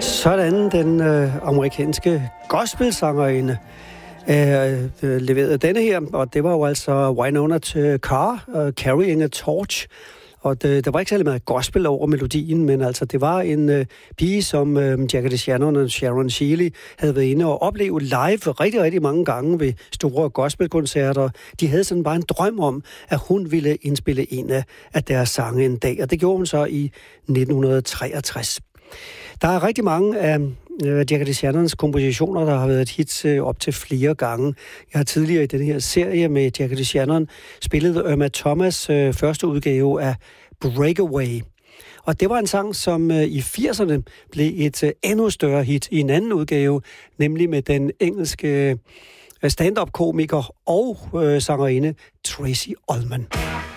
Sådan den amerikanske gospelsangerinde leverede denne her, og det var jo altså Wynonna Carr, Carrying a Torch. Og der var ikke særlig meget gospel over melodien, men altså det var en pige, som Jackie DeShannon og Sharon Shealy havde været inde og opleve live rigtig, rigtig mange gange ved store gospelkoncerter. De havde sådan bare en drøm om, at hun ville indspille en af deres sange en dag, og det gjorde hun så i 1963. Der er rigtig mange af Jackie DeShannons kompositioner, der har været hits op til flere gange. Jeg har tidligere i den her serie med Jackie DeShannon spillet Irma Thomas' første udgave af Breakaway. Og det var en sang, som i 80'erne blev et endnu større hit i en anden udgave, nemlig med den engelske stand-up-komiker og sangerinde Tracy Ullman.